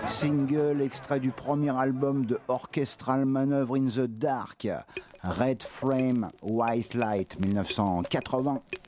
Single extrait du premier album de Orchestral Manoeuvre in the Dark, Red Frame, White Light, 1980.